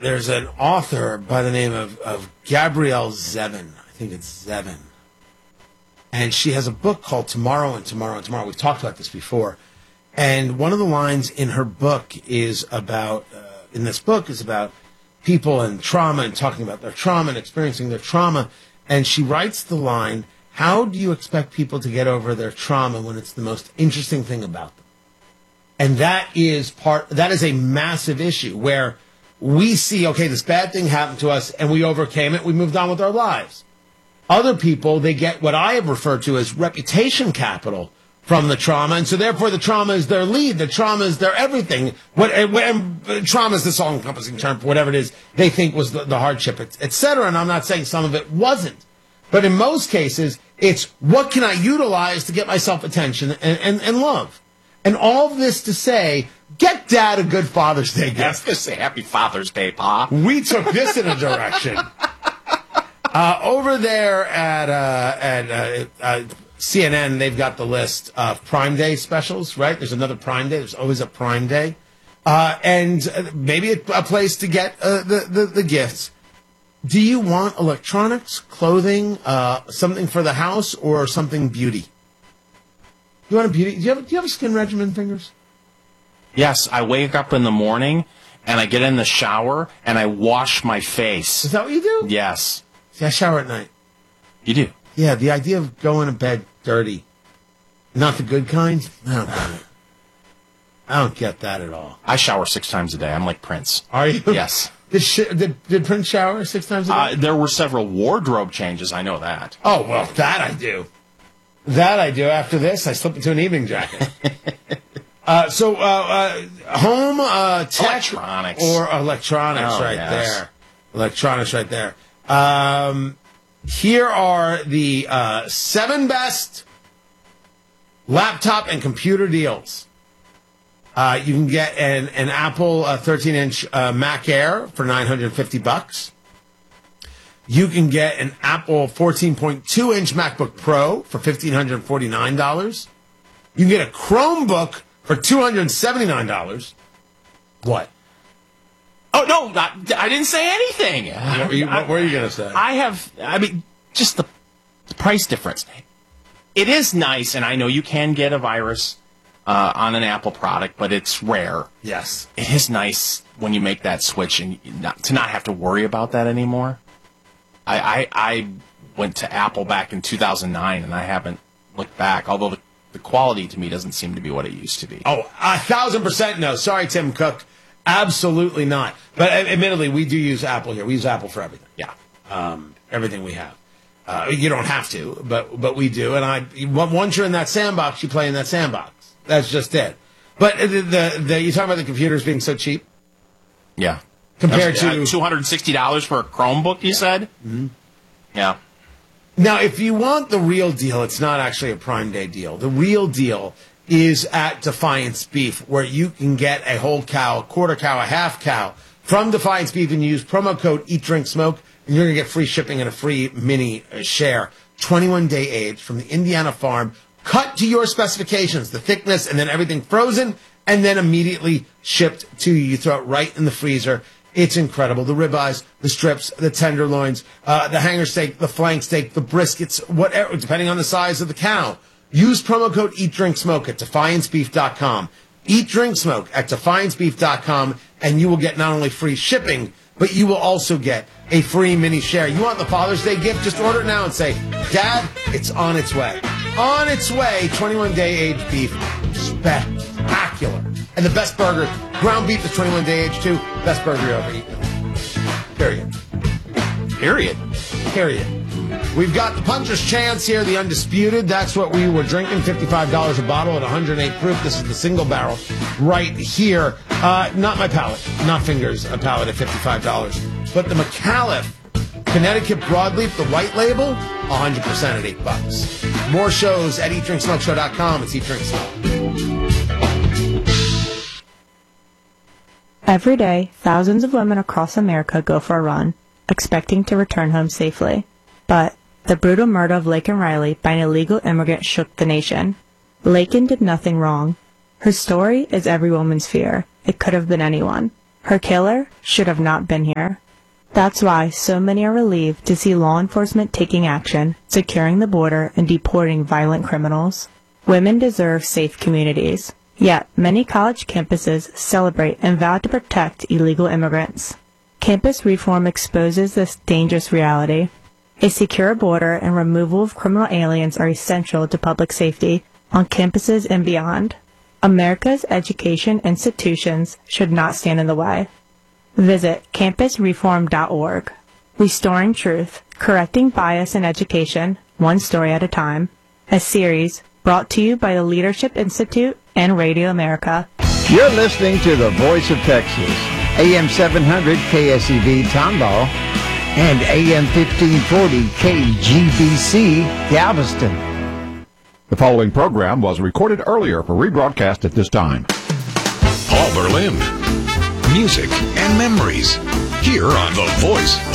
there's an author by the name of Gabrielle Zevin. I think it's Zevin. And she has a book called Tomorrow and Tomorrow and Tomorrow. We've talked about this before. And one of the lines in her book is about, people and trauma and talking about their trauma and experiencing their trauma. And she writes the line, how do you expect people to get over their trauma when it's the most interesting thing about them? And that is a massive issue where we see, okay, this bad thing happened to us and we overcame it. We moved on with our lives. Other people, they get what I have referred to as reputation capital from the trauma. And so therefore the trauma is their lead. The trauma is their everything. Trauma is this all-encompassing term for whatever it is they think was the hardship, et cetera. And I'm not saying some of it wasn't. But in most cases, it's what can I utilize to get myself attention and love? And all of this to say, get Dad a good Father's Day gift. I was going to say Happy Father's Day, Pa. We took this in a direction. Over there at CNN, they've got the list of Prime Day specials, right? There's another Prime Day. There's always a Prime Day. And maybe a place to get the gifts. Do you want electronics, clothing, something for the house, or something beauty? You want a beauty? Do you have a skin regimen, Fingers? Yes, I wake up in the morning, and I get in the shower, and I wash my face. Is that what you do? Yes. See, I shower at night. You do? Yeah, the idea of going to bed dirty, not the good kind, I don't get that at all. I shower 6 times a day. I'm like Prince. Are you? Yes. Did Prince shower 6 times a day? There were several wardrobe changes. I know that. Oh, well, that I do. That I do. After this, I slip into an evening jacket. Home tech electronics or electronics there. Electronics right there. Here are the 7 best laptop and computer deals. You can get an Apple 13-inch Mac Air for $950. You can get an Apple 14.2-inch MacBook Pro for $1,549. You can get a Chromebook for $279. What? Oh, no, I didn't say anything. What were you going to say? Just the price difference. It is nice, and I know you can get a virus on an Apple product, but it's rare. Yes. It is nice when you make that switch and to not have to worry about that anymore. I went to Apple back in 2009, and I haven't looked back, although the quality to me doesn't seem to be what it used to be. Oh, 1,000% no. Sorry, Tim Cook. Absolutely not. But admittedly, we do use Apple here. We use Apple for everything. Yeah. Everything we have. You don't have to, but we do. And once you're in that sandbox, you play in that sandbox. That's just it. But you talking about the computers being so cheap? Yeah. Compared to $260 for a Chromebook, you said? Mm-hmm. Yeah. Now, if you want the real deal, it's not actually a Prime Day deal. The real deal is at Defiance Beef, where you can get a whole cow, a quarter cow, a half cow from Defiance Beef, and you use promo code Eat Drink Smoke, and you're going to get free shipping and a free mini share. 21-day age from the Indiana farm, cut to your specifications, the thickness, and then everything frozen, and then immediately shipped to you. You throw it right in the freezer. It's incredible. The ribeyes, the strips, the tenderloins, the hanger steak, the flank steak, the briskets, whatever, depending on the size of the cow. Use promo code EatDrinkSmoke at DefianceBeef.com. Eat Drink Smoke at DefianceBeef.com, and you will get not only free shipping, but you will also get a free mini share. You want the Father's Day gift? Just order it now and say, Dad, it's on its way. On its way, 21-day age beef. Spectacular. And the best burger, ground beef is 21-day age too. Best burger you ever eaten. Period. We've got the Puncher's Chance here, the Undisputed. That's what we were drinking, $55 a bottle at 108 proof. This is the single barrel right here. Not my palate, not Fingers, a palate at $55. But the McAuliffe Connecticut Broadleaf, the white label, 100% at $8. More shows at EatDrinkSmokeShow.com. It's Eat Drink Smoke. Every day, thousands of women across America go for a run, expecting to return home safely. But the brutal murder of Laken Riley by an illegal immigrant shook the nation. Laken did nothing wrong. Her story is every woman's fear. It could have been anyone. Her killer should have not been here. That's why so many are relieved to see law enforcement taking action, securing the border, and deporting violent criminals. Women deserve safe communities. Yet, many college campuses celebrate and vow to protect illegal immigrants. Campus reform exposes this dangerous reality. A secure border and removal of criminal aliens are essential to public safety on campuses and beyond. America's education institutions should not stand in the way. Visit campusreform.org. Restoring Truth, Correcting Bias in Education, One Story at a Time. A series brought to you by the Leadership Institute and Radio America. You're listening to the Voice of Texas, AM 700 KSEV Tomball and AM 1540 KGBC Galveston. The following program was recorded earlier for rebroadcast at this time. Paul Berlin. Music and memories. Here on The Voice